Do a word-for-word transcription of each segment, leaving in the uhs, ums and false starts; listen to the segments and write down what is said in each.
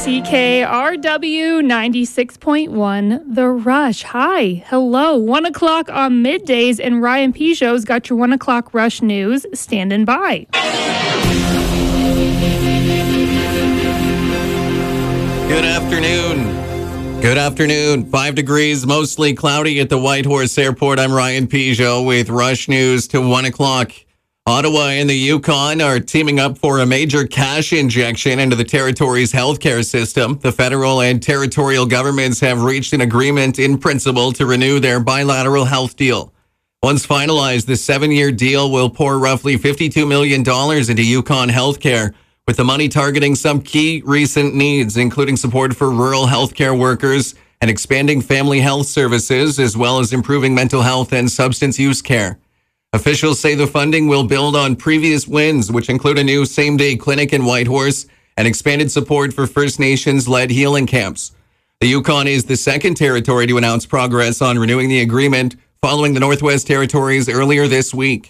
C K R W ninety-six point one, The Rush. Hi, hello, one o'clock on middays, and Ryan Peugeot's got your one o'clock Rush news standing by. Good afternoon. Good afternoon. Five degrees, mostly cloudy at the Whitehorse Airport. I'm Ryan Peugeot with Rush News to one o'clock. Ottawa and the Yukon are teaming up for a major cash injection into the territory's healthcare system. The federal and territorial governments have reached an agreement in principle to renew their bilateral health deal. Once finalized, the seven-year deal will pour roughly fifty-two million dollars into Yukon healthcare, with the money targeting some key recent needs, including support for rural healthcare workers and expanding family health services, as well as improving mental health and substance use care. Officials say the funding will build on previous wins, which include a new same-day clinic in Whitehorse and expanded support for First Nations-led healing camps. The Yukon is the second territory to announce progress on renewing the agreement, following the Northwest Territories earlier this week.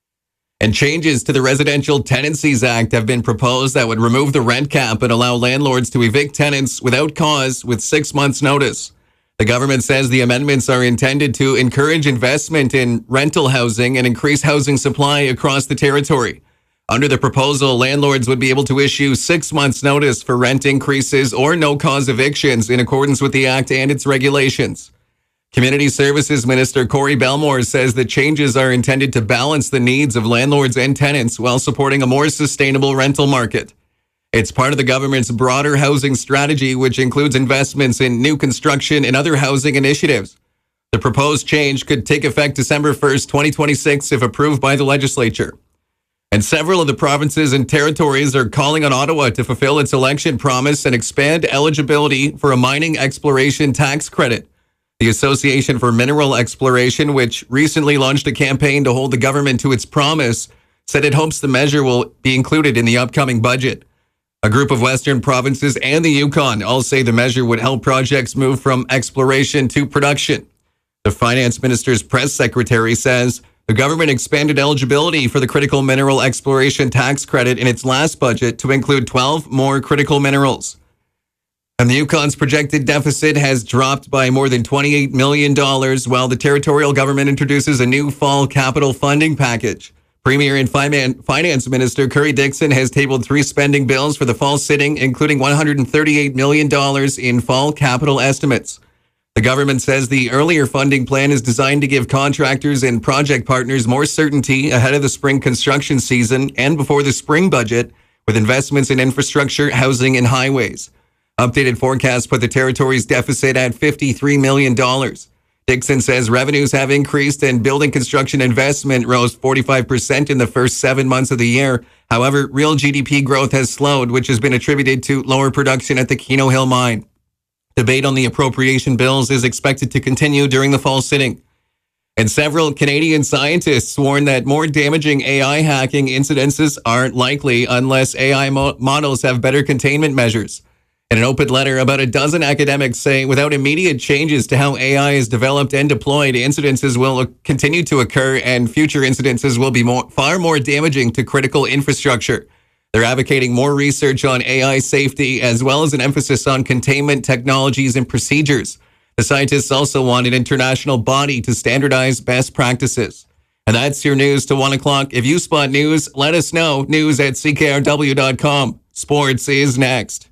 And changes to the Residential Tenancies Act have been proposed that would remove the rent cap and allow landlords to evict tenants without cause with six months' notice. The government says the amendments are intended to encourage investment in rental housing and increase housing supply across the territory. Under the proposal, landlords would be able to issue six months' notice for rent increases or no-cause evictions in accordance with the Act and its regulations. Community Services Minister Corey Belmore says the changes are intended to balance the needs of landlords and tenants while supporting a more sustainable rental market. It's part of the government's broader housing strategy, which includes investments in new construction and other housing initiatives. The proposed change could take effect December first, twenty twenty-six, if approved by the legislature. And several of the provinces and territories are calling on Ottawa to fulfill its election promise and expand eligibility for a mining exploration tax credit. The Association for Mineral Exploration, which recently launched a campaign to hold the government to its promise, said it hopes the measure will be included in the upcoming budget. A group of Western provinces and the Yukon all say the measure would help projects move from exploration to production. The finance minister's press secretary says the government expanded eligibility for the critical mineral exploration tax credit in its last budget to include twelve more critical minerals. And the Yukon's projected deficit has dropped by more than twenty-eight million dollars, while the territorial government introduces a new fall capital funding package. Premier and Finance Minister Curry Dixon has tabled three spending bills for the fall sitting, including one hundred thirty-eight million dollars in fall capital estimates. The government says the earlier funding plan is designed to give contractors and project partners more certainty ahead of the spring construction season and before the spring budget, with investments in infrastructure, housing, and highways. Updated forecasts put the territory's deficit at fifty-three million dollars. Dixon says revenues have increased and building construction investment rose forty-five percent in the first seven months of the year. However, real G D P growth has slowed, which has been attributed to lower production at the Keno Hill mine. Debate on the appropriation bills is expected to continue during the fall sitting. And several Canadian scientists warn that more damaging A I hacking incidences aren't likely unless A I mo- models have better containment measures. In an open letter, about a dozen academics say without immediate changes to how A I is developed and deployed, incidences will continue to occur and future incidences will be more, far more damaging to critical infrastructure. They're advocating more research on A I safety as well as an emphasis on containment technologies and procedures. The scientists also want an international body to standardize best practices. And that's your news to one o'clock. If you spot news, let us know. News at C K R W dot com. Sports is next.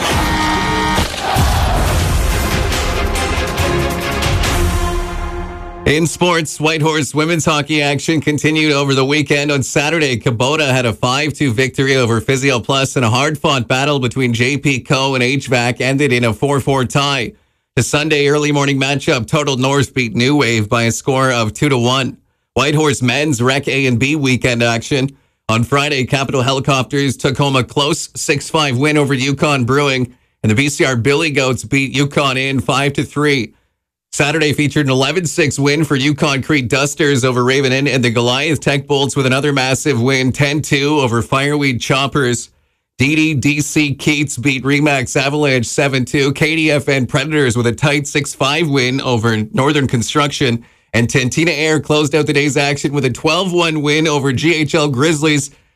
In sports, Whitehorse women's hockey action continued over the weekend. On Saturday, Kubota had a five two victory over Physio Plus, and a hard-fought battle between J P Co and H V A C ended in a four four tie. The Sunday early morning matchup totaled North beat New Wave by a score of two to one. Whitehorse men's Rec A and B weekend action. On Friday, Capital Helicopters took home a close six five win over Yukon Brewing, and the B C R Billy Goats beat Yukon in five to three. Saturday featured an eleven six win for Yukon Crete Dusters over Raven Inn, and the Goliath Tech Bolts with another massive win, ten two over Fireweed Choppers. D D D C Keats beat Remax Avalanche seven two. K D F N Predators with a tight six five win over Northern Construction. And Tantina Air closed out the day's action with a twelve one win over G H L Grizzlies,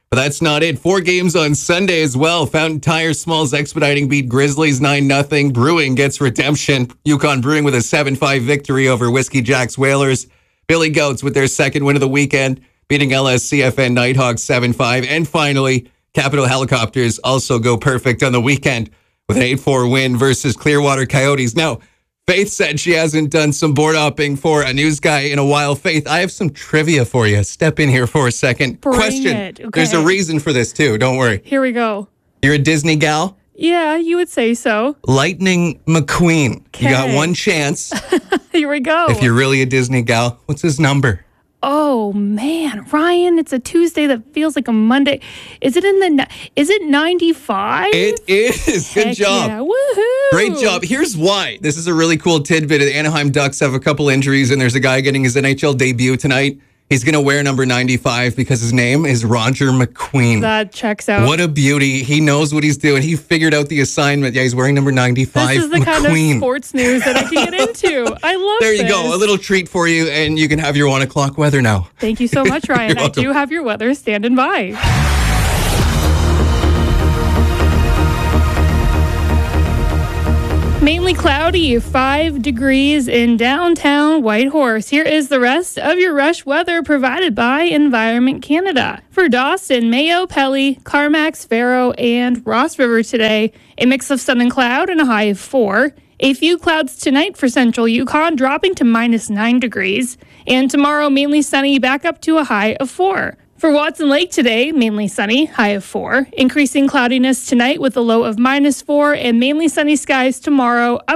But that's not it. Four games on Sunday as well. Fountain Tire Smalls Expediting beat Grizzlies nine nothing. Brewing gets redemption. Yukon Brewing with a seven five victory over Whiskey Jacks Whalers. Billy Goats with their second win of the weekend, beating L S C F N Nighthawks seven five. And finally, Capital Helicopters also go perfect on the weekend with an eight four win versus Clearwater Coyotes. Now, Faith said she hasn't done some board hopping for a news guy in a while. Faith, I have some trivia for you. Step in here for a second. Bring Question. it. Okay. There's a reason for this, too. Don't worry. Here we go. You're a Disney gal? Yeah, you would say so. Lightning McQueen. You got Okay. one chance. Here we go. If you're really a Disney gal, what's his number? Oh man, Ryan, it's a Tuesday that feels like a Monday. Is it in the ni- is it ninety-five? It is. Good Heck job. Yeah. Woohoo. Great job. Here's why. This is a really cool tidbit. The Anaheim Ducks have a couple injuries, and there's a guy getting his N H L debut tonight. He's going to wear number ninety-five because his name is Roger McQueen. That checks out. What a beauty. He knows what he's doing. He figured out the assignment. Yeah, he's wearing number ninety-five. This is the McQueen. kind of sports news that I can get into. I love There you this. go. A little treat for you, and you can have your one o'clock weather now. Thank you so much, Ryan. You're I welcome. do have your weather standing by. Mainly cloudy, five degrees in downtown Whitehorse. Here is the rest of your rush weather provided by Environment Canada. For Dawson, Mayo, Pelly, Carmax, Faro, and Ross River today, a mix of sun and cloud and a high of four. A few clouds tonight for central Yukon, dropping to minus nine degrees. And tomorrow, mainly sunny, back up to a high of four. For Watson Lake today, mainly sunny, high of four. Increasing cloudiness tonight with a low of minus four, and mainly sunny skies tomorrow, up